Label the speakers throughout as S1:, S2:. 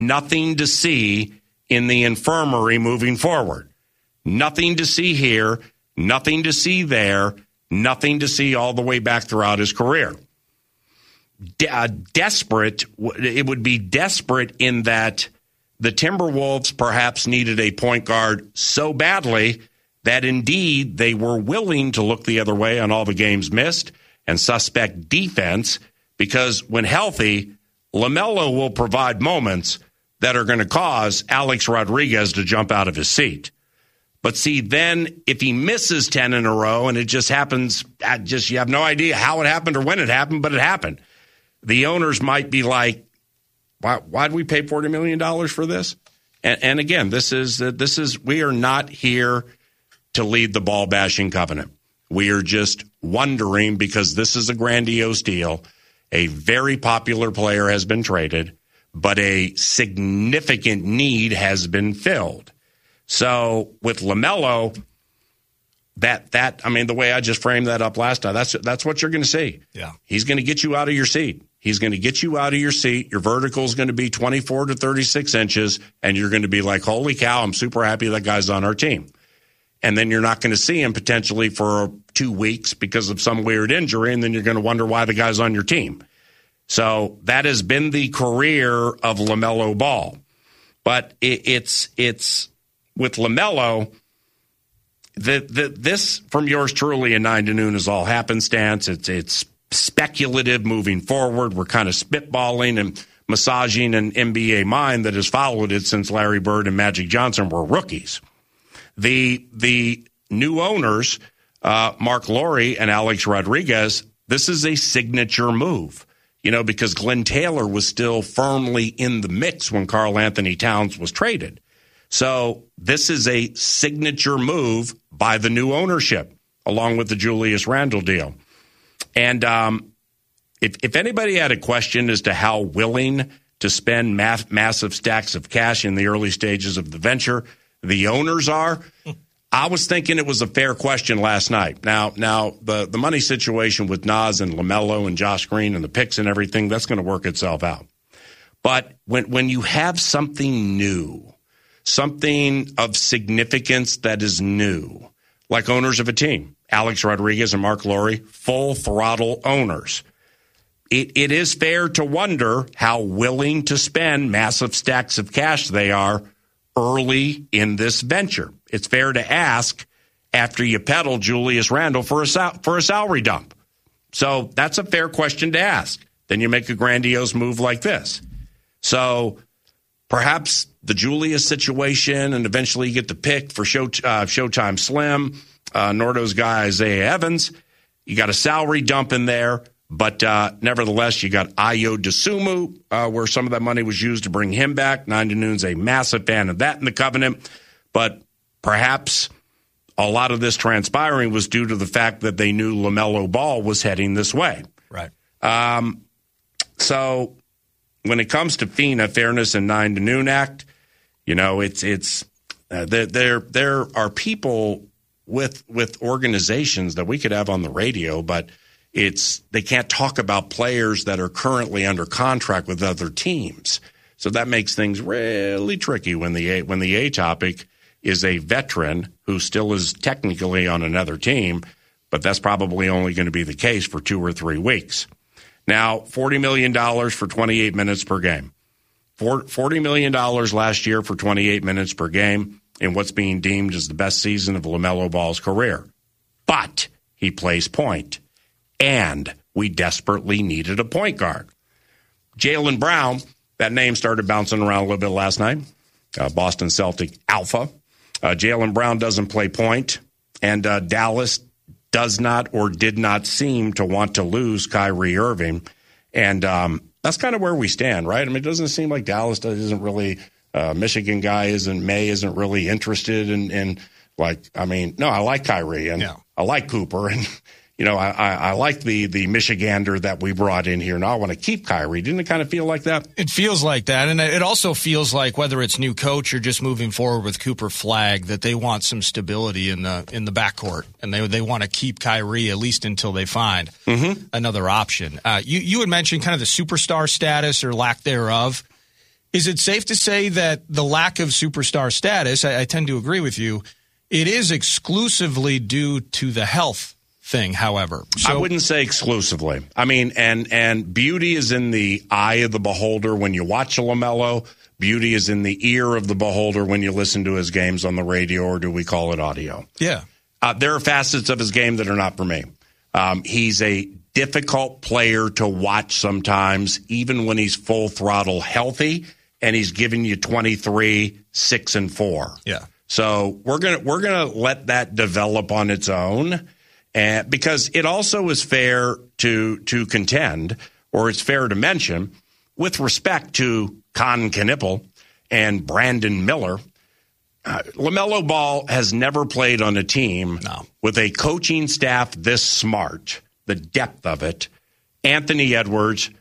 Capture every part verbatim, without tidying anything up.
S1: nothing to see in the infirmary moving forward. Nothing to see here, nothing to see there, nothing to see all the way back throughout his career. De- uh, desperate, it would be desperate in that the Timberwolves perhaps needed a point guard so badly that indeed they were willing to look the other way on all the games missed and suspect defense, because when healthy, LaMelo will provide moments that are going to cause Alex Rodriguez to jump out of his seat. But see, then if he misses ten in a row and it just happens, just you have no idea how it happened or when it happened, but it happened. The owners might be like, why why'd we pay forty million dollars for this? And, and again, this is, this is, we are not here to lead the ball bashing covenant. We are just wondering, because this is a grandiose deal. A very popular player has been traded, but a significant need has been filled. So with LaMelo, that that I mean, the way I just framed that up last time, that's that's what you're going to see.
S2: Yeah,
S1: he's going to get you out of your seat. He's going to get you out of your seat. Your vertical is going to be twenty-four to thirty-six inches, and you're going to be like, "Holy cow! I'm super happy that guy's on our team." And then you're not going to see him potentially for two weeks because of some weird injury, and then you're going to wonder why the guy's on your team. So that has been the career of LaMelo Ball. But it, it's it's with LaMelo, the, the, this from yours truly and nine to noon is all happenstance. It's it's speculative moving forward. We're kind of spitballing and massaging an N B A mind that has followed it since Larry Bird and Magic Johnson were rookies. The the new owners, uh, Mark Lowry and Alex Rodriguez, this is a signature move. You know, because Glenn Taylor was still firmly in the mix when Karl Anthony Towns was traded. So this is a signature move by the new ownership, along with the Julius Randle deal. And um, if, if anybody had a question as to how willing to spend mass, massive stacks of cash in the early stages of the venture the owners are, I was thinking it was a fair question last night. Now, now the, the money situation with Naz and LaMelo and Josh Green and the picks and everything, that's going to work itself out. But when when you have something new, something of significance that is new, like owners of a team, Alex Rodriguez and Mark Lowry, full throttle owners, it, it is fair to wonder how willing to spend massive stacks of cash they are early in this venture. It's fair to ask after you peddle Julius Randle for a sal- for a salary dump. So that's a fair question to ask. Then you make a grandiose move like this. So perhaps the Julius situation, and eventually you get the pick for show, uh, Showtime Slim, uh, Nordo's guy Isaiah Evans. You got a salary dump in there. But uh, nevertheless, you got Ayo Dosunmu, uh, where some of that money was used to bring him back. Nine to Noon's a massive fan of that in the covenant. But perhaps a lot of this transpiring was due to the fact that they knew LaMelo Ball was heading this way.
S2: Right.
S1: Um, so when it comes to FINA, Fairness and Nine to Noon Act, you know, it's it's uh, there there there are people with with organizations that we could have on the radio, but It's they can't talk about players that are currently under contract with other teams. So that makes things really tricky when the A, when the A topic is a veteran who still is technically on another team, but that's probably only going to be the case for two or three weeks. Now, forty million dollars for twenty-eight minutes per game. forty million dollars last year for twenty-eight minutes per game in what's being deemed as the best season of LaMelo Ball's career. But he plays point. And we desperately needed a point guard. Jaylen Brown, that name started bouncing around a little bit last night. Uh, Boston Celtic alpha. Uh, Jaylen Brown doesn't play point, and uh, Dallas does not or did not seem to want to lose Kyrie Irving. And um, that's kind of where we stand, right? I mean, it doesn't seem like Dallas isn't really, uh, Michigan guy isn't, May isn't really interested in, in, like, I mean, no, I like Kyrie, and yeah. I like Cooper, and you know, I, I, I like the the Michigander that we brought in here. Now I want to keep Kyrie. Didn't it kind of feel like that?
S2: It feels like that. And it also feels like, whether it's new coach or just moving forward with Cooper Flagg, that they want some stability in the in the backcourt. And they they want to keep Kyrie at least until they find mm-hmm. another option. Uh, you, you had mentioned kind of the superstar status or lack thereof. Is it safe to say that the lack of superstar status, I, I tend to agree with you, it is exclusively due to the health thing, however?
S1: So, I wouldn't say exclusively. I mean, and and beauty is in the eye of the beholder when you watch LaMelo. Beauty is in the ear of the beholder when you listen to his games on the radio, or do we call it audio?
S2: Yeah.
S1: Uh, there are facets of his game that are not for me. Um, he's a difficult player to watch sometimes, even when he's full throttle healthy, and he's giving you twenty-three, six, and four.
S2: Yeah.
S1: So we're gonna we're gonna let that develop on its own, and because it also is fair to to contend, or it's fair to mention, with respect to Con Knippel and Brandon Miller, uh, LaMelo Ball has never played on a team
S2: no.
S1: with a coaching staff this smart, the depth of it. Anthony Edwards.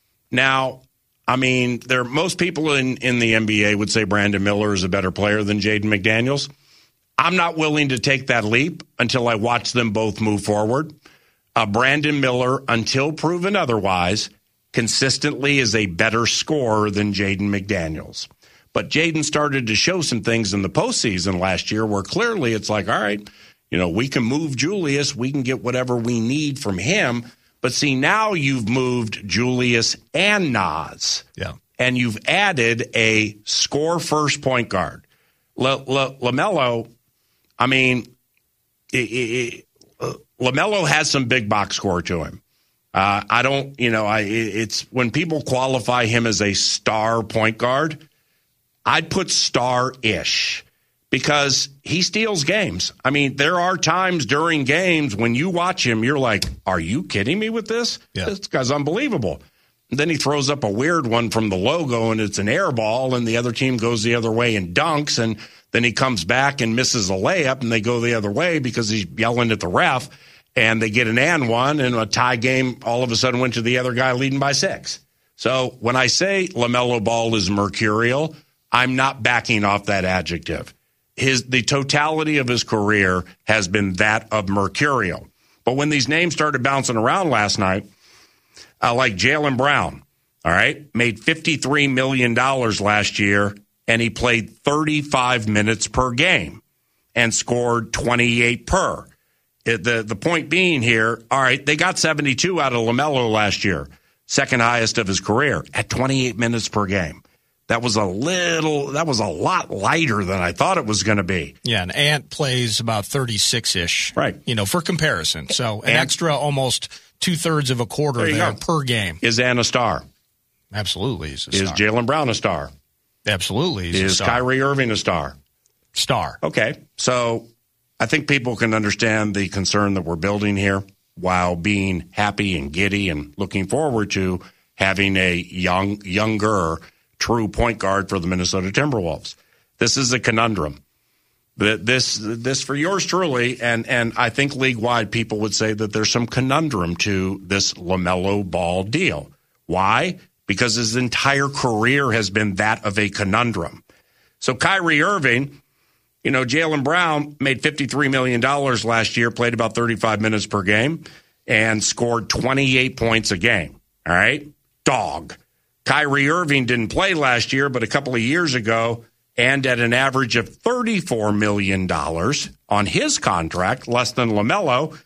S1: Now, I mean, there most people in, in the N B A would say Brandon Miller is a better player than Jaden McDaniels. I'm not willing to take that leap until I watch them both move forward. Uh, Brandon Miller, until proven otherwise, consistently is a better scorer than Jaden McDaniels. But Jaden started to show some things in the postseason last year where clearly it's like, all right, you know, we can move Julius. We can get whatever we need from him. But see, now you've moved Julius and Nas.
S2: Yeah.
S1: And you've added a score-first point guard. La- La- LaMelo, I mean, it, it, uh, LaMelo has some big box score to him. Uh, I don't, you know, I it's when people qualify him as a star point guard, I'd put star-ish because he steals games. I mean, there are times during games when you watch him, you're like, are you kidding me with this?
S2: Yeah.
S1: This guy's unbelievable. And then he throws up a weird one from the logo, and it's an air ball, and the other team goes the other way and dunks, and then he comes back and misses a layup, and they go the other way because he's yelling at the ref, and they get an and one, and a tie game all of a sudden went to the other guy leading by six. So when I say LaMelo Ball is mercurial, I'm not backing off that adjective. His the totality of his career has been that of mercurial. But when these names started bouncing around last night, uh, like Jaylen Brown, all right, made fifty-three million dollars last year, and he played thirty-five minutes per game and scored twenty-eight per. It, the, the point being here, all right, they got seventy-two out of LaMelo last year, second highest of his career, at twenty-eight minutes per game. That was a little, that was a lot lighter than I thought it was going to be.
S2: Yeah, and Ant plays about thirty-six-ish.
S1: Right.
S2: You know, for comparison. So an
S1: Ant,
S2: extra almost two-thirds of a quarter there, there per game.
S1: Is Ant a star?
S2: Absolutely he's a
S1: Is
S2: star.
S1: Jaylen Brown a star?
S2: Absolutely he's
S1: Is
S2: a star.
S1: Kyrie Irving a star?
S2: Star.
S1: Okay. So I think people can understand the concern that we're building here while being happy and giddy and looking forward to having a young, younger, true point guard for the Minnesota Timberwolves. This is a conundrum. This, this for yours truly, and, and I think league-wide people would say that there's some conundrum to this LaMelo Ball deal. Why? Because his entire career has been that of a conundrum. So Kyrie Irving, you know, Jaylen Brown made fifty-three million dollars last year, played about thirty-five minutes per game, and scored twenty-eight points a game. All right? Dog. Kyrie Irving didn't play last year, but a couple of years ago, and at an average of thirty-four million dollars on his contract, less than LaMelo,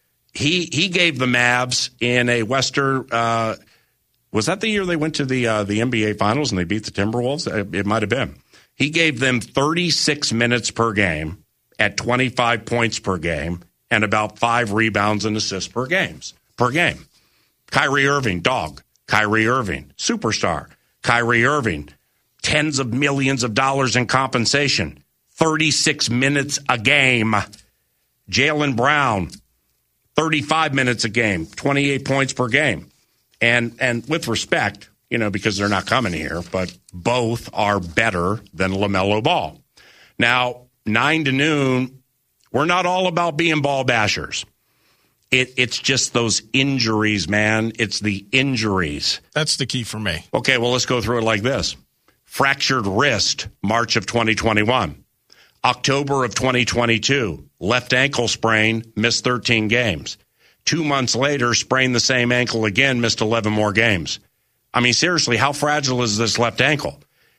S1: he he gave the Mavs in a Western uh, – was that the year they went to the uh, the N B A Finals and they beat the Timberwolves? It, it might have been. He gave them thirty-six minutes per game at twenty-five points per game and about five rebounds and assists per games per game. Kyrie Irving, dog. Kyrie Irving, superstar. Kyrie Irving, tens of millions of dollars in compensation, thirty-six minutes a game. Jaylen Brown, thirty-five minutes a game, twenty-eight points per game. And and with respect, you know, because they're not coming here, but both are better than LaMelo Ball. Now, nine to noon, we're not all about being ball bashers. It, it's just those injuries, man. It's the injuries.
S2: That's the key for me.
S1: Okay, well, let's go through it like this. Fractured wrist, March of twenty twenty-one. October of twenty twenty-two, left ankle sprain, missed thirteen games. Two months later, sprained the same ankle again, missed eleven more games. I mean, seriously, how fragile is this left ankle?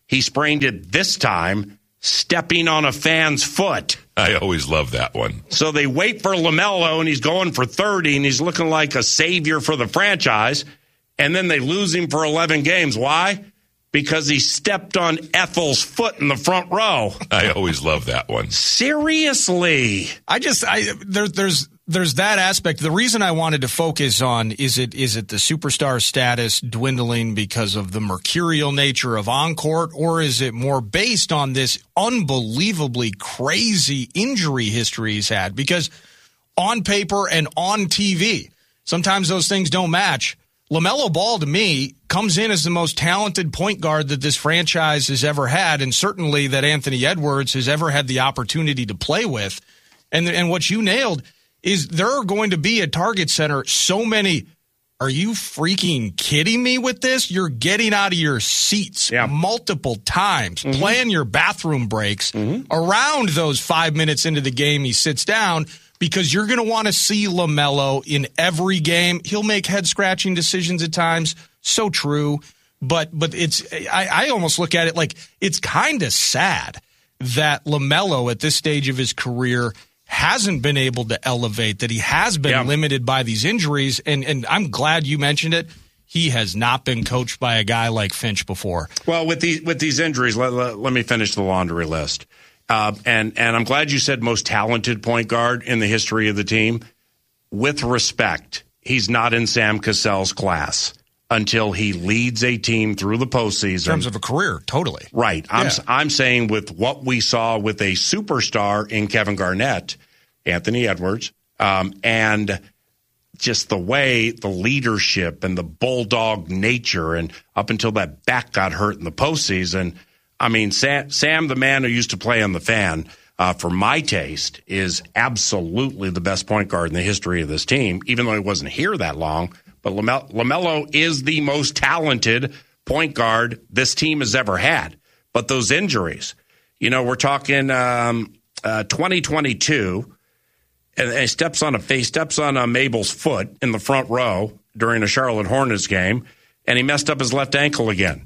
S1: He sprained it this time, stepping on a fan's foot.
S3: I always love that one.
S1: So they wait for LaMelo, and he's going for thirty, and he's looking like a savior for the franchise. And then they lose him for eleven games. Why? Because he stepped on Ethel's foot in the front row.
S3: I always love that one.
S1: Seriously.
S2: I just, I there, there's there's that aspect. The reason I wanted to focus on, is it is it the superstar status dwindling because of the mercurial nature of on-court, or is it more based on this unbelievably crazy injury history he's had? Because on paper and on T V, sometimes those things don't match. LaMelo Ball, to me, comes in as the most talented point guard that this franchise has ever had, and certainly that Anthony Edwards has ever had the opportunity to play with. And and what you nailed is there are going to be at Target Center so many, are you freaking kidding me with this? You're getting out of your seats yeah. multiple times, mm-hmm. playing your bathroom breaks mm-hmm. around those five minutes into the game he sits down, because you're going to want to see LaMelo in every game. He'll make head-scratching decisions at times. So true. But but it's I, I almost look at it like it's kind of sad that LaMelo at this stage of his career hasn't been able to elevate, that he has been yeah. limited by these injuries. And, and I'm glad you mentioned it. He has not been coached by a guy like Finch before.
S1: Well, with these, with these injuries, let, let, let me finish the laundry list. Uh, and, and I'm glad you said most talented point guard in the history of the team. With respect, he's not in Sam Cassell's class until he leads a team through the postseason.
S2: In terms of a career, totally.
S1: Right. I'm,
S2: yeah.
S1: I'm saying with what we saw with a superstar in Kevin Garnett, Anthony Edwards, um, and just the way the leadership and the bulldog nature, and up until that back got hurt in the postseason, I mean, Sam, Sam, the man who used to play on the Fan, uh, for my taste, is absolutely the best point guard in the history of this team, even though he wasn't here that long. But LaMelo, LaMelo is the most talented point guard this team has ever had. But those injuries, you know, we're talking um, uh, twenty twenty-two, and, and he steps on a he steps on a Mabel's foot in the front row during a Charlotte Hornets game, and he messed up his left ankle again.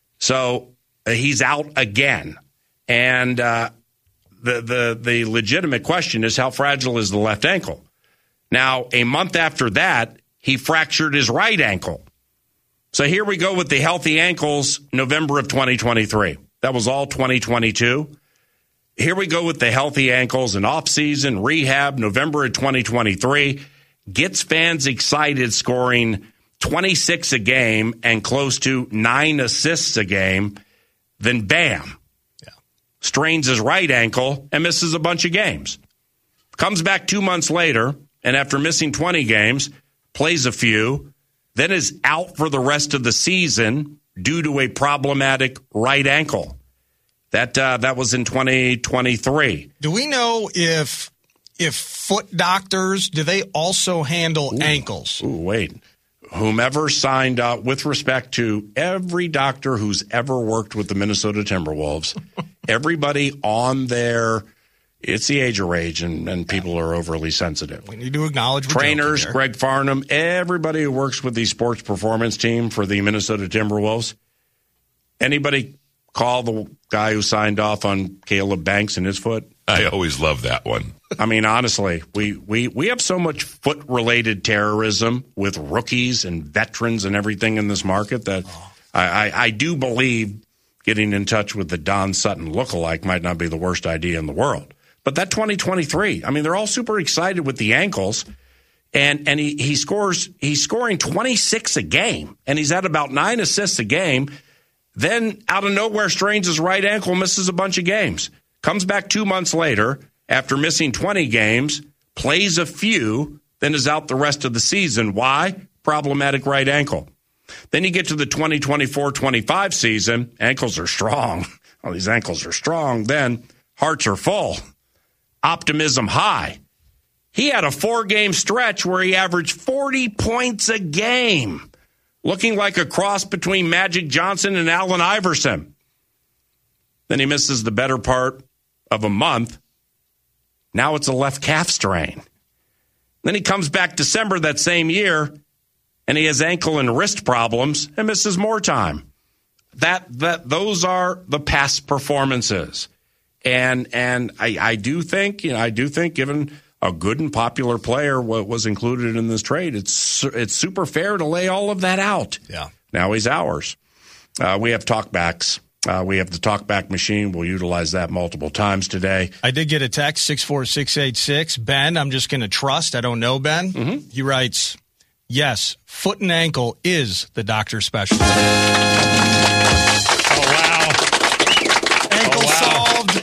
S1: So uh, he's out again. And uh, the the the legitimate question is, how fragile is the left ankle? Now, a month after that, he fractured his right ankle. So here we go with the healthy ankles, November of twenty twenty-three. That was all twenty twenty-two. Here we go with the healthy ankles and off-season rehab, November of twenty twenty-three. Gets fans excited, scoring twenty-six a game and close to nine assists a game. Then bam, yeah. strains his right ankle and misses a bunch of games. Comes back two months later, and after missing twenty games, plays a few, then is out for the rest of the season due to a problematic right ankle. That uh, that was in twenty twenty-three.
S2: Do we know if if foot doctors, do they also handle
S1: Ooh.
S2: ankles?
S1: Ooh, wait. Whomever signed up, with respect to every doctor who's ever worked with the Minnesota Timberwolves, everybody on their... It's the age of rage, and, and people are overly sensitive.
S2: We need to acknowledge
S1: trainers, Greg Farnham, everybody who works with the sports performance team for the Minnesota Timberwolves. Anybody call the guy who signed off on Caleb Banks and his foot?
S3: I always love that one.
S1: I mean, honestly, we, we, we have so much foot-related terrorism with rookies and veterans and everything in this market that oh. I, I, I do believe getting in touch with the Don Sutton lookalike might not be the worst idea in the world. But that twenty twenty-three, I mean, they're all super excited with the ankles, and and he, he scores, he's scoring twenty-six a game, and he's at about nine assists a game. Then out of nowhere, strains his right ankle, misses a bunch of games. Comes back two months later after missing twenty games, plays a few, then is out the rest of the season. Why? Problematic right ankle. Then you get to the twenty twenty-four twenty-five season, ankles are strong. All these ankles are strong. Then hearts are full. Optimism high. He had a four-game stretch where he averaged forty points a game, looking like a cross between Magic Johnson and Allen Iverson. Then he misses the better part of a month. Now it's a left calf strain. Then he comes back December that same year, and he has ankle and wrist problems and misses more time. that that those are the past performances. And and I, I do think, you know, I do think given a good and popular player what was included in this trade, it's it's super fair to lay all of that out.
S2: Yeah.
S1: Now he's ours. Uh, we have talkbacks. Uh, we have the talkback machine. We'll utilize that multiple times today.
S2: I did get a text, six four six eight six. Ben, I'm just going to trust. I don't know Ben.
S1: Mm-hmm.
S2: He writes, yes, foot and ankle is the doctor's specialty.
S1: Oh, wow.
S2: Ankle
S1: Oh, wow.
S2: solved.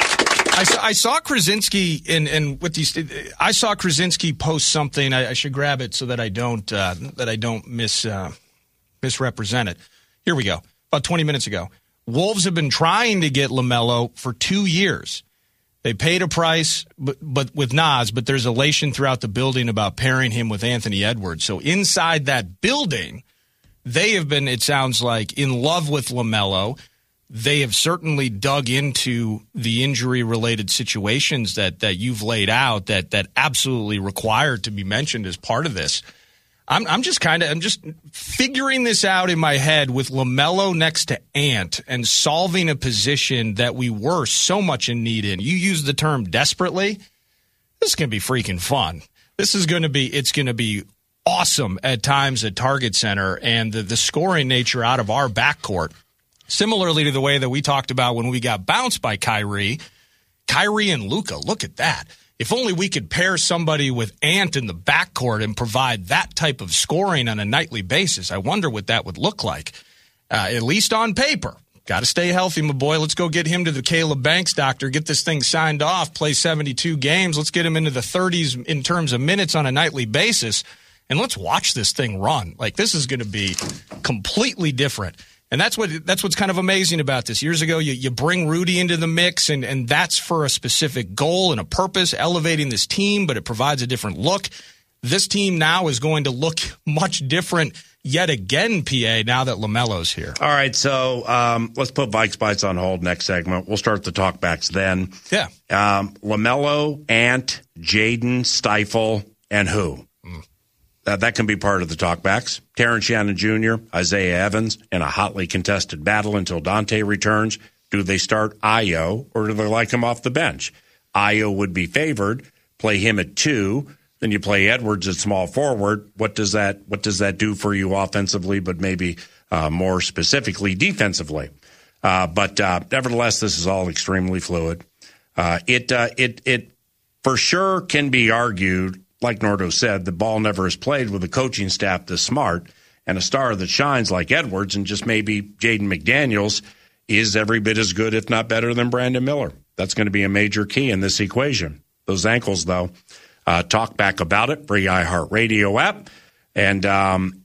S2: I saw, I saw Krasinski in, in with these. I saw Krasinski post something. I, I should grab it so that I don't uh, that I don't mis uh, misrepresent it. Here we go. About twenty minutes ago, Wolves have been trying to get LaMelo for two years. They paid a price, but, but with Nas, but there's elation throughout the building about pairing him with Anthony Edwards. So inside that building, they have been, it sounds like, in love with LaMelo. They have certainly dug into the injury-related situations that, that you've laid out that that absolutely required to be mentioned as part of this. I'm, I'm just kind of I'm just figuring this out in my head with LaMelo next to Ant and solving a position that we were so much in need in. You use the term desperately. This is going to be freaking fun. This is going to be it's going to be awesome at times at Target Center, and the, the scoring nature out of our backcourt. Similarly to the way that we talked about when we got bounced by Kyrie, Kyrie and Luka. Look at that. If only we could pair somebody with Ant in the backcourt and provide that type of scoring on a nightly basis. I wonder what that would look like, uh, at least on paper. Got to stay healthy, my boy. Let's go get him to the Caleb Banks doctor, get this thing signed off, play seventy-two games. Let's get him into the thirties in terms of minutes on a nightly basis, and let's watch this thing run. Like, this is going to be completely different. And that's what that's what's kind of amazing about this. Years ago, you, you bring Rudy into the mix, and, and that's for a specific goal and a purpose, elevating this team, but it provides a different look. This team now is going to look much different yet again, P A, now that LaMelo's here.
S1: All right, so um, let's put Vikes Bites on hold next segment. We'll start the talkbacks then.
S2: Yeah.
S1: Um, LaMelo, Ant, Jaden, Stifle, and who? Mm. Uh, that can be part of the talkbacks. Terrence Shannon Junior, Isaiah Evans, in a hotly contested battle until Dante returns. Do they start Ayo, or do they like him off the bench? Ayo would be favored. Play him at two. Then you play Edwards at small forward. What does that What does that do for you offensively, but maybe uh, more specifically defensively? Uh, but uh, nevertheless, this is all extremely fluid. Uh, it uh, it it for sure can be argued. Like Nordo said, the ball never is played with a coaching staff this smart and a star that shines like Edwards, and just maybe Jaden McDaniels is every bit as good, if not better, than Brandon Miller. That's going to be a major key in this equation. Those ankles, though, uh, talk back about it, free iHeartRadio app. And um,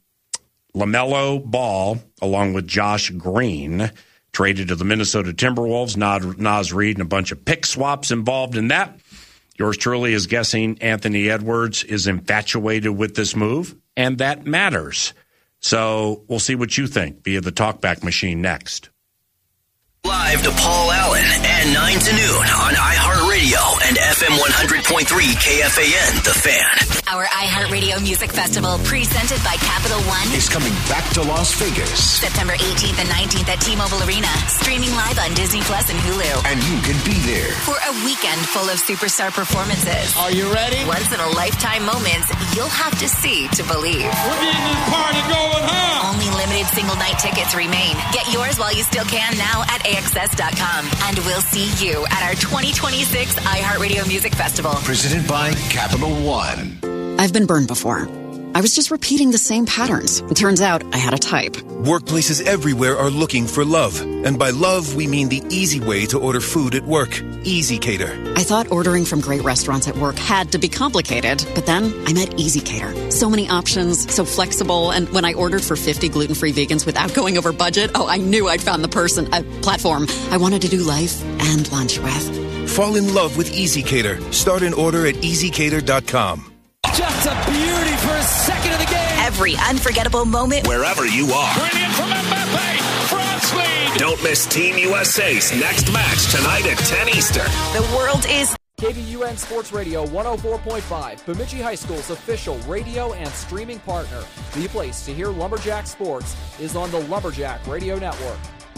S1: LaMelo Ball, along with Josh Green, traded to the Minnesota Timberwolves. Naz Reid and a bunch of pick swaps involved in that. Yours truly is guessing Anthony Edwards is infatuated with this move, and that matters. So we'll see what you think via the talkback machine next.
S4: Live to Paul Allen and nine to noon on iHeartRadio and F M one hundred point three K F A N, The Fan.
S5: Our iHeartRadio Music Festival, presented by Capital One,
S6: is coming back to Las Vegas.
S5: September eighteenth and nineteenth at T-Mobile Arena. Streaming live on Disney Plus and Hulu.
S6: And you can be there
S5: for a weekend full of superstar performances.
S7: Are you ready?
S5: Once-in-a-lifetime moments you'll have to see to believe.
S7: We're getting this party going, huh?
S5: Only limited single-night tickets remain. Get yours while you still can now at A X S dot com. And we'll see you at our twenty twenty-six iHeartRadio Music Festival.
S6: Presented by Capital One.
S8: I've been burned before. I was just repeating the same patterns. It turns out I had a type.
S9: Workplaces everywhere are looking for love. And by love, we mean the easy way to order food at work. Easy Cater.
S8: I thought ordering from great restaurants at work had to be complicated. But then I met Easy Cater. So many options, so flexible. And when I ordered for fifty gluten-free vegans without going over budget, oh, I knew I'd found the person, a platform I wanted to do life and lunch with.
S9: Fall in love with Easy Cater. Start an order at easy cater dot com.
S7: Just a beauty for a second of the game.
S5: Every unforgettable moment.
S4: Wherever you are.
S7: Brilliant from Mbappe. France lead.
S4: Don't miss Team U S A's next match tonight at ten Eastern.
S5: The world is
S10: K B U N Sports Radio one oh four point five, Bemidji High School's official radio and streaming partner. The place to hear Lumberjack sports is on the Lumberjack Radio Network.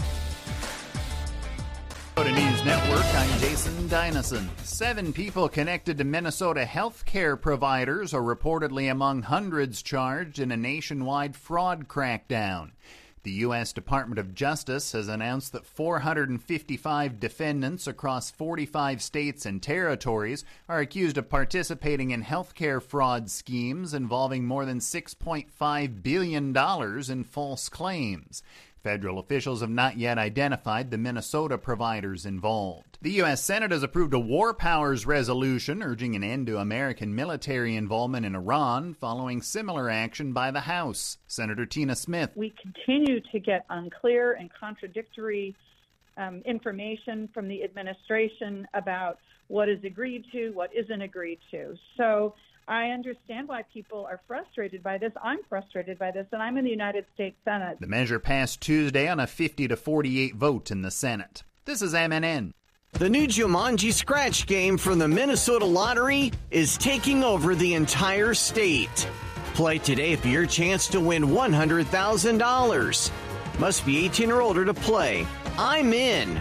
S11: Minnesota News Network, I'm Jason Dynison. Seven people connected to Minnesota healthcare providers are reportedly among hundreds charged in a nationwide fraud crackdown. The U S Department of Justice has announced that four hundred fifty-five defendants across forty-five states and territories are accused of participating in healthcare fraud schemes involving more than six point five billion dollars in false claims. Federal officials have not yet identified the Minnesota providers involved. The U S Senate has approved a war powers resolution urging an end to American military involvement in Iran following similar action by the House. Senator Tina Smith.
S12: We continue to get unclear and contradictory um, information from the administration about what is agreed to, what isn't agreed to. So I understand why people are frustrated by this. I'm frustrated by this, and I'm in the United States Senate.
S11: The measure passed Tuesday on a fifty to forty-eight vote in the Senate. This is M N N.
S13: The new Jumanji Scratch game from the Minnesota Lottery is taking over the entire state. Play today for your chance to win one hundred thousand dollars. Must be eighteen or older to play. I'm in.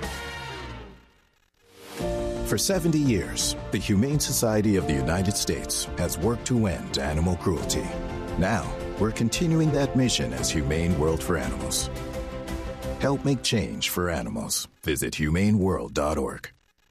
S14: For seventy years, the Humane Society of the United States has worked to end animal cruelty. Now, we're continuing that mission as Humane World for Animals. Help make change for animals. Visit humane world dot org.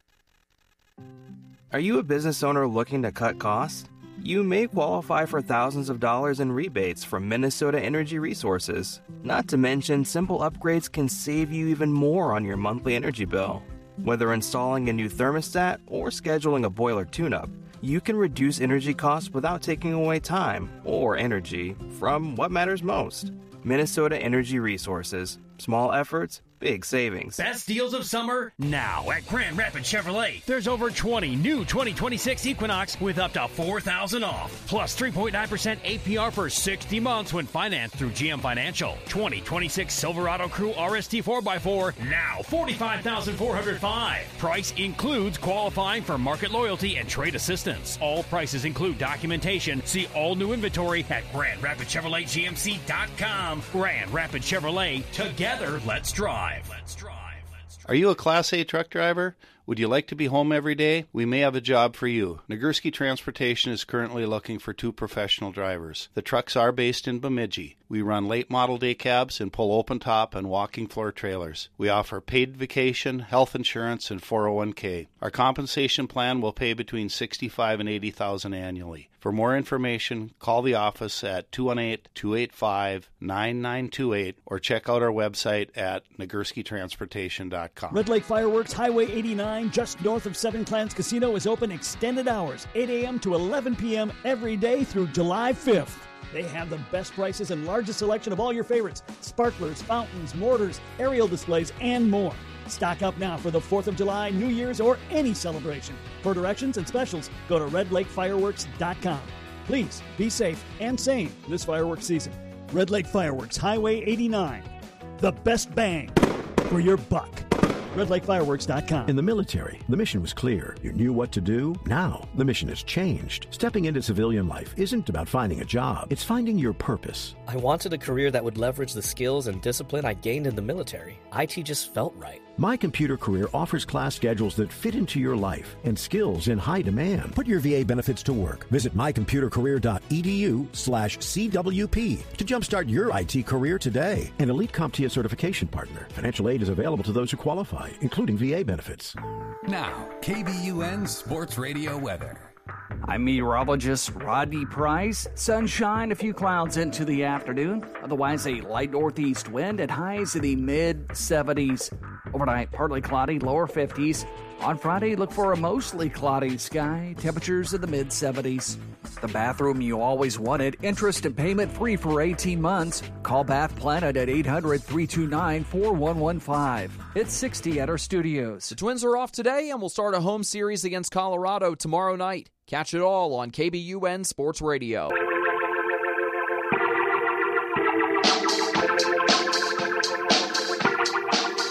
S15: Are you a business owner looking to cut costs? You may qualify for thousands of dollars in rebates from Minnesota Energy Resources. Not to mention, simple upgrades can save you even more on your monthly energy bill. Whether installing a new thermostat or scheduling a boiler tune-up, you can reduce energy costs without taking away time or energy from what matters most. Minnesota Energy Resources. Small efforts, big savings.
S16: Best deals of summer now at Grand Rapids Chevrolet. There's over twenty new twenty twenty-six Equinox with up to four thousand dollars off. Plus three point nine percent A P R for sixty months when financed through G M Financial. twenty twenty-six Silverado Crew R S T four by four, now forty-five thousand four hundred five dollars. Price includes qualifying for market loyalty and trade assistance. All prices include documentation. See all new inventory at Grand Rapids Chevrolet G M C dot com. Grand Rapids Chevrolet. Together, let's drive. Let's drive.
S17: Are you a Class A truck driver? Would you like to be home every day? We may have a job for you. Nagurski Transportation is currently looking for two professional drivers. The trucks are based in Bemidji. We run late model day cabs and pull open top and walking floor trailers. We offer paid vacation, health insurance, and four oh one k. Our compensation plan will pay between sixty-five thousand dollars and eighty thousand dollars annually. For more information, call the office at two one eight, two eight five, nine nine two eight or check out our website at nagurski transportation dot com.
S18: Red Lake Fireworks, Highway eighty-nine, just north of Seven Clans Casino, is open extended hours, eight a.m. to eleven p.m. every day through July fifth. They have the best prices and largest selection of all your favorites: sparklers, fountains, mortars, aerial displays, and more. Stock up now for the fourth of July, New Year's, or any celebration. For directions and specials, go to red lake fireworks dot com. Please be safe and sane this fireworks season. Red Lake Fireworks, Highway eighty-nine. The best bang for your buck. red lake fireworks dot com.
S19: In the military, the mission was clear. You knew what to do. Now, the mission has changed. Stepping into civilian life isn't about finding a job. It's finding your purpose.
S20: I wanted a career that would leverage the skills and discipline I gained in the military. I T just felt right.
S19: My Computer Career offers class schedules that fit into your life and skills in high demand. Put your V A benefits to work. Visit my computer career dot e d u slash C W P to jumpstart your I T career today. An Elite CompTIA certification partner. Financial aid is available to those who qualify, including V A benefits.
S21: Now, K B U N Sports Radio weather.
S22: I'm meteorologist Rodney Price. Sunshine, a few clouds into the afternoon. Otherwise, a light northeast wind at highs in the mid seventies. Overnight, partly cloudy, lower fifties. On Friday, look for a mostly cloudy sky. Temperatures in the mid seventies. The bathroom you always wanted. Interest and payment free for eighteen months. Call Bath Planet at eight hundred, three two nine, four one one five. It's sixty at our studios.
S10: The Twins are off today and will start a home series against Colorado tomorrow night. Catch it all on K B U N Sports Radio.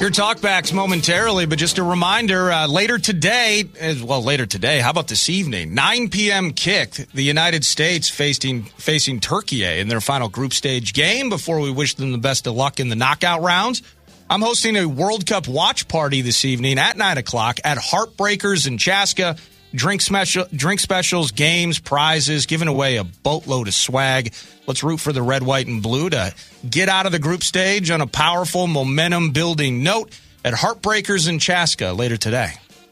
S2: Your talkbacks momentarily, but just a reminder, uh, later today, well, later today, how about this evening? nine p.m. kick, the United States facing facing Turkey in their final group stage game before we wish them the best of luck in the knockout rounds. I'm hosting a World Cup watch party this evening at nine o'clock at Heartbreakers in Chaska. Drink, special, drink specials, games, prizes, giving away a boatload of swag. Let's root for the red, white, and blue to get out of the group stage on a powerful momentum-building note at Heartbreakers in Chaska later today.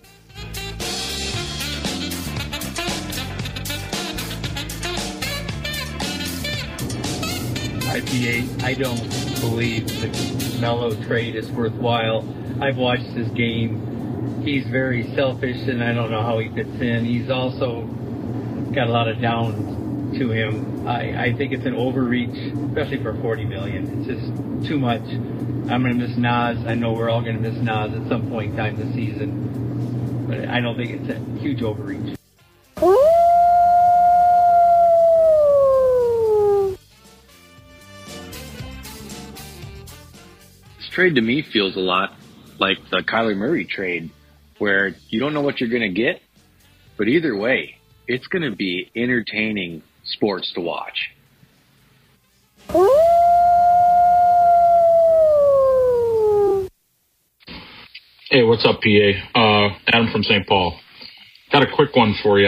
S3: I P A, I don't believe the Melo trade is worthwhile. I've watched his game. He's very selfish, and I don't know how he fits in. He's also got a lot of downs to him. I, I think it's an overreach, especially for forty million dollars. It's just too much. I'm going to miss Nas. I know we're all going to miss Nas at some point in time this season, but I don't think it's a huge overreach.
S23: This trade to me feels a lot like the Kyler Murray trade, where you don't know what you're going to get, but either way, it's going to be entertaining sports to watch.
S24: Hey, what's up, P A? Uh, Adam from Saint Paul. Got a quick one for you.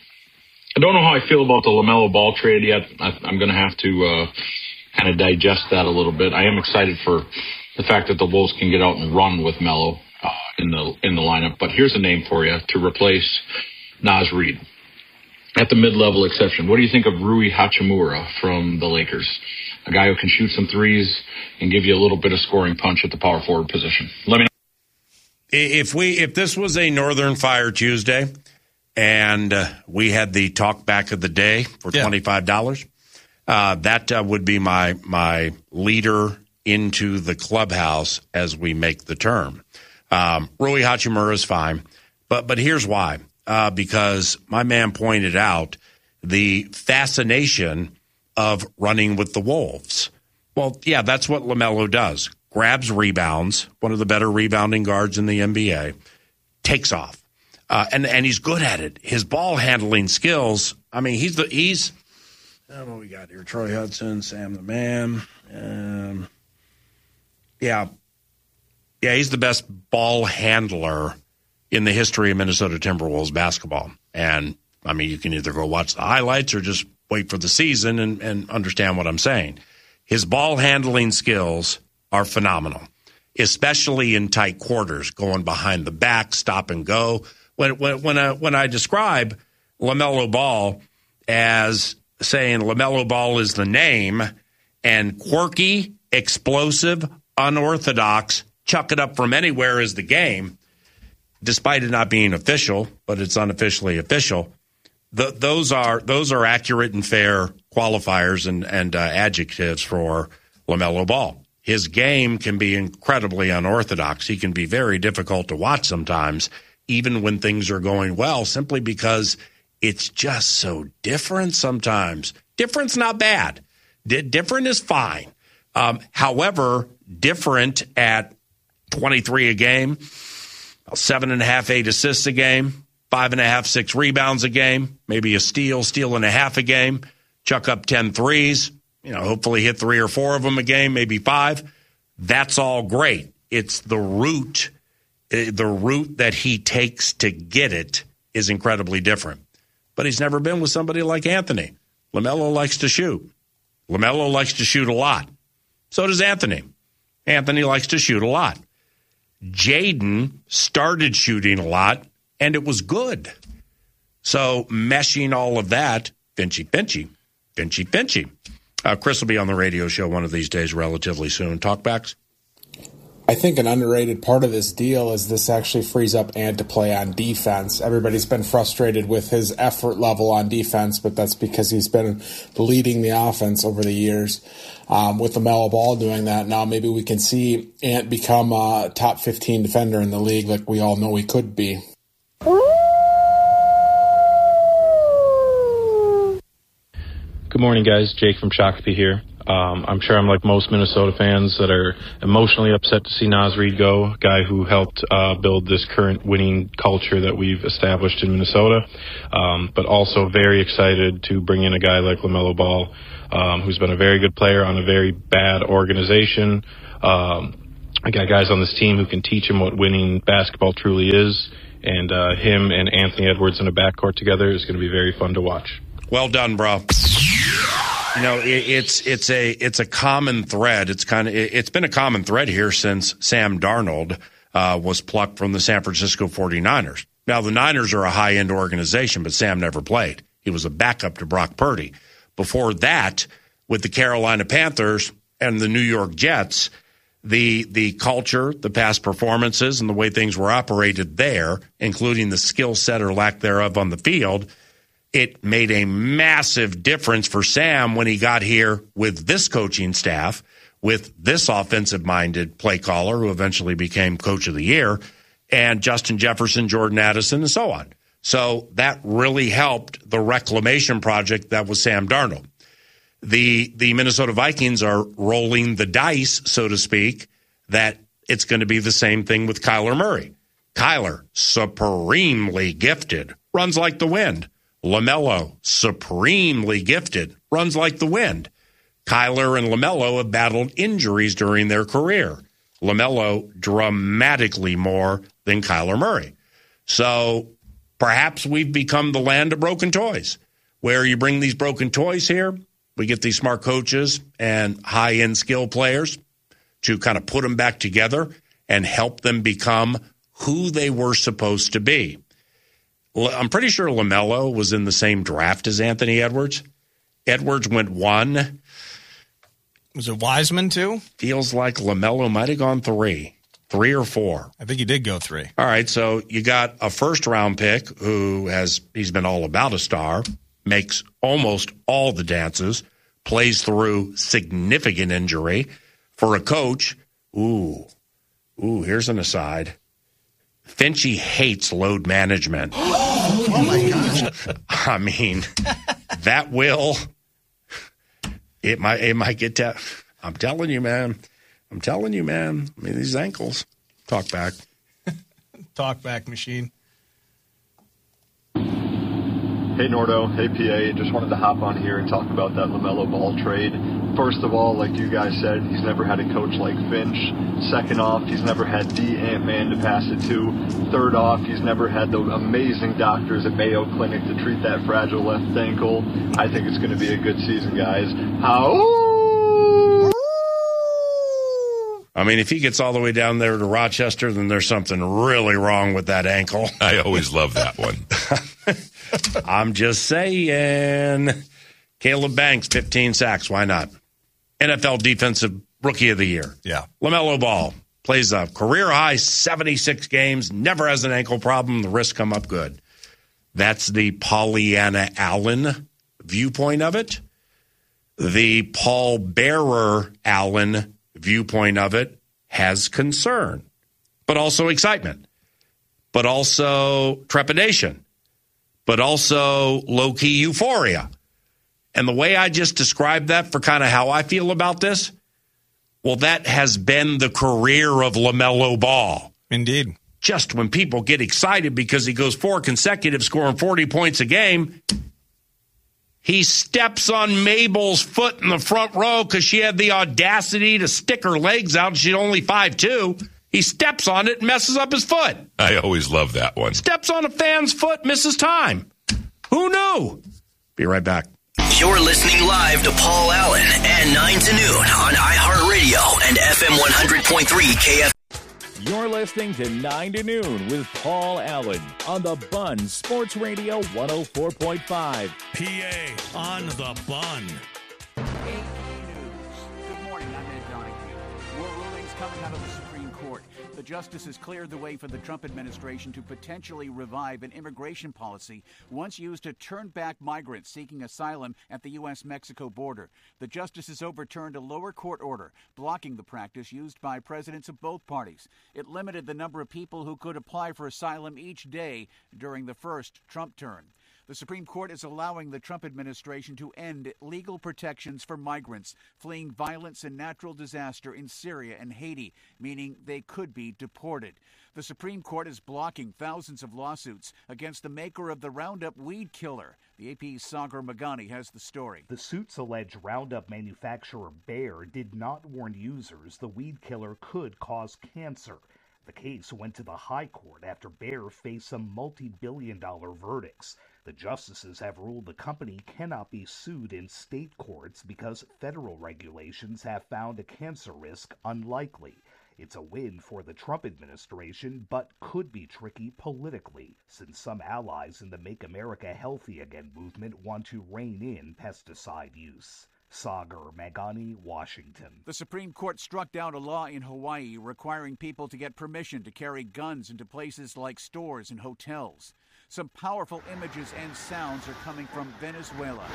S24: I don't know how I feel about the LaMelo Ball trade yet. I, I'm going to have to uh, kind of digest that a little bit. I am excited for the fact that the Wolves can get out and run with Melo uh, in the in the lineup. But here's a name for you to replace Naz Reid at the mid-level exception. What do you think of Rui Hachimura from the Lakers? A guy who can shoot some threes and give you a little bit of scoring punch at the power forward position. Let me know.
S1: If we if this was a Northern Fire Tuesday and uh, we had the talk back of the day for yeah. twenty-five dollars, uh, that uh, would be my my leader into the clubhouse as we make the term. Um, Rui Hachimura is fine, but but here's why. Uh, because my man pointed out the fascination of running with the Wolves. Well, yeah, that's what LaMelo does. Grabs rebounds, one of the better rebounding guards in the N B A, takes off. Uh, and, and he's good at it. His ball handling skills, I mean, he's the, he's, I don't know what we got here. Troy Hudson, Sam the Man. Um, yeah. Yeah, he's the best ball handler in the history of Minnesota Timberwolves basketball. And, I mean, you can either go watch the highlights or just wait for the season and, and understand what I'm saying. His ball handling skills are phenomenal, especially in tight quarters, going behind the back, stop and go. When when when, I, when I describe LaMelo Ball as saying LaMelo Ball is the name and quirky, explosive, unorthodox, chuck it up from anywhere is the game, despite it not being official, but it's unofficially official, the, those are those are accurate and fair qualifiers and, and uh, adjectives for LaMelo Ball. His game can be incredibly unorthodox. He can be very difficult to watch sometimes, even when things are going well, simply because it's just so different sometimes. Different's not bad. D- different is fine. Um, however, different at twenty-three a game, seven and a half, eight assists a game, five and a half, six rebounds a game, maybe a steal, steal and a half a game, chuck up ten threes, you know, hopefully hit three or four of them a game, maybe five. That's all great. It's the route, the route that he takes to get it is incredibly different. But he's never been with somebody like Anthony. LaMelo likes to shoot. LaMelo likes to shoot a lot. So does Anthony. Anthony likes to shoot a lot. Jaden started shooting a lot, and it was good. So meshing all of that, Finchy, Finchy, Finchy, Finchy. Uh, Chris will be on the radio show one of these days relatively soon. Talkbacks?
S25: I think an underrated part of this deal is this actually frees up Ant to play on defense. Everybody's been frustrated with his effort level on defense, but that's because he's been leading the offense over the years. Um, with LaMelo Ball doing that now, maybe we can see Ant become a top fifteen defender in the league like we all know he could be.
S26: Good morning, guys. Jake from Shakopee here.
S24: Um, I'm sure I'm like most Minnesota fans that are emotionally upset to see Naz Reid go, a guy who helped uh, build this current winning culture that we've established in Minnesota, um, but also very excited to bring in a guy like LaMelo Ball, um, who's been a very good player on a very bad organization. Um, I got guys on this team who can teach him what winning basketball truly is, and uh, him and Anthony Edwards in a backcourt together is going to be very fun to watch.
S1: Well done, bro. You know, it, it's it's a it's a common thread. It's kind of it, it's been a common thread here since Sam Darnold uh, was plucked from the San Francisco forty-niners. Now, the Niners are a high-end organization, but Sam never played. He was a backup to Brock Purdy. Before that, with the Carolina Panthers and the New York Jets, the the culture, the past performances, and the way things were operated there, including the skill set or lack thereof on the field, it made a massive difference for Sam when he got here with this coaching staff, with this offensive-minded play caller who eventually became Coach of the Year, and Justin Jefferson, Jordan Addison, and so on. So that really helped the reclamation project that was Sam Darnold. The, the Minnesota Vikings are rolling the dice, so to speak, that it's going to be the same thing with Kyler Murray. Kyler, supremely gifted, runs like the wind. LaMelo, supremely gifted, runs like the wind. Kyler and LaMelo have battled injuries during their career. LaMelo dramatically more than Kyler Murray. So perhaps we've become the land of broken toys, where you bring these broken toys here, we get these smart coaches and high-end skill players to kind of put them back together and help them become who they were supposed to be. I'm pretty sure LaMelo was in the same draft as Anthony Edwards. Edwards went one.
S2: Was it Wiseman, too?
S1: Feels like LaMelo might have gone three. Three or four.
S2: I think he did go three.
S1: All right, so you got a first-round pick who has he's been all about a star, makes almost all the dances, plays through significant injury. For a coach, ooh, ooh, here's an aside. Finchy hates load management.
S4: Oh, my gosh.
S1: I mean, that will, it might, it might get to, I'm telling you, man. I'm telling you, man. I mean, these ankles. Talk back.
S2: Talk back, machine.
S6: Hey, Nordo. Hey, P A. Just wanted to hop on here and talk about that LaMelo Ball trade. First of all, like you guys said, he's never had a coach like Finch. Second off, he's never had the Ant-Man to pass it to. Third off, he's never had the amazing doctors at Mayo Clinic to treat that fragile left ankle. I think it's going to be a good season, guys. How?
S1: I mean, if he gets all the way down there to Rochester, then there's something really wrong with that ankle.
S7: I always love that one.
S1: I'm just saying. Caleb Banks, fifteen sacks. Why not? N F L Defensive Rookie of the Year.
S2: Yeah.
S1: LaMelo Ball plays a career-high seventy-six games, never has an ankle problem. The wrists come up good. That's the Pollyanna Allen viewpoint of it. The Paul Bearer Allen viewpoint of it has concern, but also excitement, but also trepidation, but also low-key euphoria. And the way I just described that for kind of how I feel about this, well, that has been the career of LaMelo Ball.
S2: Indeed.
S1: Just when people get excited because he goes four consecutive scoring forty points a game, he steps on Mabel's foot in the front row because she had the audacity to stick her legs out. She's only five two. He steps on it and messes up his foot.
S7: I always love that one.
S1: Steps on a fan's foot, misses time. Who knew? Be right back.
S8: You're listening live to Paul Allen at nine to noon on iHeartRadio and F M one hundred point three K F M.
S9: You're listening to nine to noon with Paul Allen on the Bun Sports Radio one oh four point five.
S26: P A on the Bun.
S22: Good morning, I'm Ed Donahue. More rulings coming out of the Supreme Court. The justices cleared the way for the Trump administration to potentially revive an immigration policy once used to turn back migrants seeking asylum at the U S Mexico border. The justices overturned a lower court order blocking the practice used by presidents of both parties. It limited the number of people who could apply for asylum each day during the first Trump term.
S5: The Supreme Court is allowing the Trump administration to end legal protections for migrants fleeing violence and natural disaster in Syria and Haiti, meaning they could be deported. The Supreme Court is blocking thousands of lawsuits against the maker of the Roundup weed killer. The A P's Sagar Magani has the story.
S11: The suits allege Roundup manufacturer Bayer did not warn users the weed killer could cause cancer. The case went to the High Court after Bayer faced some multi-billion dollar verdicts. The justices have ruled the company cannot be sued in state courts because federal regulations have found a cancer risk unlikely. It's a win for the Trump administration, but could be tricky politically, since some allies in the Make America Healthy Again movement want to rein in pesticide use. Sagar Magani, Washington.
S5: The Supreme Court struck down a law in Hawaii requiring people to get permission to carry guns into places like stores and hotels. Some powerful images and sounds are coming from Venezuela.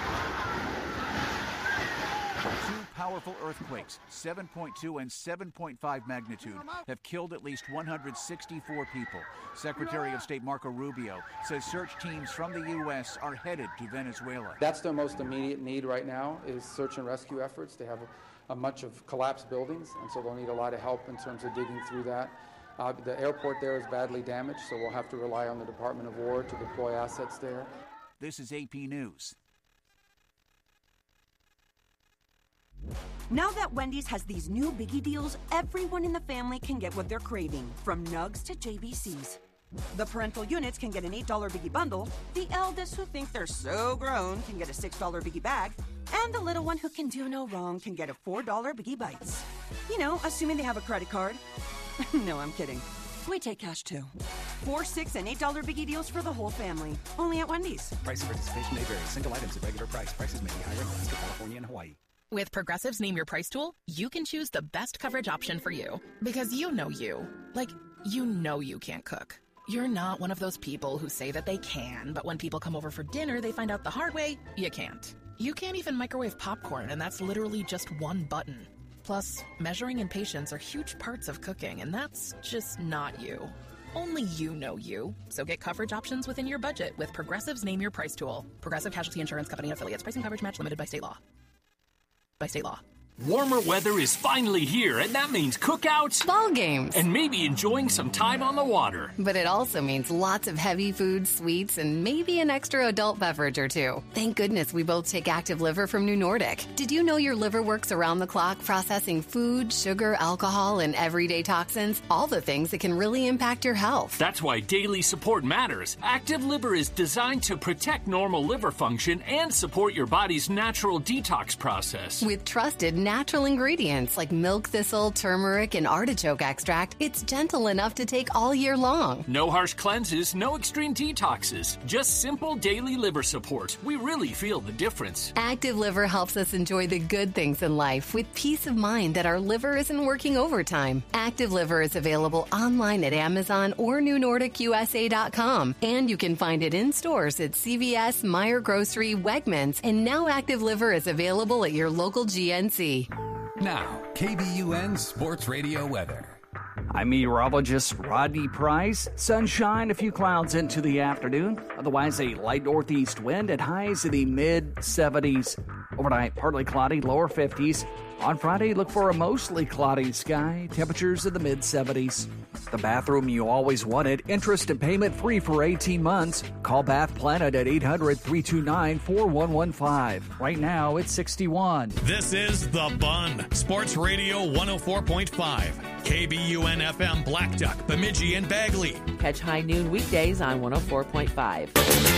S5: Two powerful earthquakes, seven point two and seven point five magnitude, have killed at least one hundred sixty-four people. Secretary of State Marco Rubio says search teams from the U S are headed to Venezuela.
S12: That's their most immediate need right now is search and rescue efforts. They have a, a bunch of collapsed buildings, and so they'll need a lot of help in terms of digging through that. Uh, the airport there is badly damaged, so we'll have to rely on the Department of War to deploy assets there.
S5: This is A P News.
S13: Now that Wendy's has these new biggie deals, everyone in the family can get what they're craving, from nugs to J B Cs. The parental units can get an eight dollar biggie bundle, the eldest who think they're so grown can get a six dollar biggie bag, and the little one who can do no wrong can get a four dollar biggie bites. You know, assuming they have a credit card. No, I'm kidding. We take cash too. Four, six, and eight dollar biggie deals for the whole family. Only at Wendy's.
S14: Price and participation may vary. Single items at regular price. Prices may be higher in Alaska, California, and Hawaii.
S15: With Progressive's Name Your Price tool, you can choose the best coverage option for you. Because you know you. Like, you know you can't cook. You're not one of those people who say that they can, but when people come over for dinner, they find out the hard way, you can't. You can't even microwave popcorn, and that's literally just one button. Plus, measuring and patience are huge parts of cooking, and that's just not you. Only you know you. So get coverage options within your budget with Progressive's Name Your Price tool. Progressive Casualty Insurance Company and affiliates. Pricing coverage match limited by state law. By state law.
S27: Warmer weather is finally here, and that means cookouts,
S28: ball games,
S27: and maybe enjoying some time on the water.
S28: But it also means lots of heavy food, sweets, and maybe an extra adult beverage or two. Thank goodness we both take Active Liver from New Nordic. Did you know your liver works around the clock processing food, sugar, alcohol, and everyday toxins? All the things that can really impact your health.
S27: That's why daily support matters. Active Liver is designed to protect normal liver function and support your body's natural detox process.
S28: With trusted natural ingredients like milk thistle, turmeric, and artichoke extract, it's gentle enough to take all year long.
S27: No harsh cleanses, no extreme detoxes, just simple daily liver support. We really feel the difference.
S28: Active Liver helps us enjoy the good things in life with peace of mind that our liver isn't working overtime. Active Liver is available online at Amazon or New Nordic U S A dot com, and you can find it in stores at C V S, Meijer Grocery, Wegmans, and now Active Liver is available at your local G N C.
S21: Now, K B U N Sports Radio weather.
S22: I'm meteorologist Rodney Price. Sunshine, a few clouds into the afternoon. Otherwise, a light northeast wind at highs in the mid seventies. Overnight, partly cloudy, lower fifties. On Friday, look for a mostly cloudy sky. Temperatures in the mid seventies. The bathroom you always wanted. Interest and payment free for eighteen months. Call Bath Planet at eight hundred, three two nine, four one one five. Right now, it's sixty-one.
S26: This is The Bun, Sports Radio one oh four point five. K B U N F M Black Duck, Bemidji, and Bagley.
S29: Catch High Noon weekdays on one oh four point five.